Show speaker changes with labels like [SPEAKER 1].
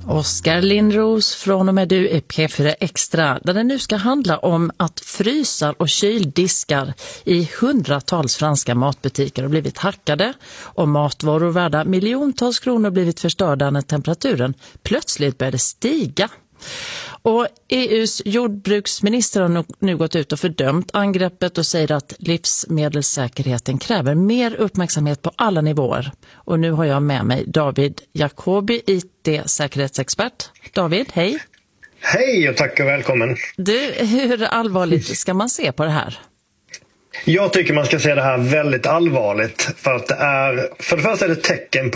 [SPEAKER 1] Oskar Lindros från och med du är P4 Extra, där det nu ska handla om att frysar och kyldiskar i hundratals franska matbutiker har blivit hackade och matvaror värda miljontals kronor blivit förstörda när temperaturen plötsligt började stiga. Och EUs jordbruksminister har nu gått ut och fördömt angreppet och säger att livsmedelssäkerheten kräver mer uppmärksamhet på alla nivåer. Och nu har jag med mig David Jacobi, IT-säkerhetsexpert. David, hej!
[SPEAKER 2] Hej och tack och välkommen!
[SPEAKER 1] Du, hur allvarligt ska man se på det här? Jag
[SPEAKER 2] tycker man ska se det här väldigt allvarligt, för att för det första är det tecken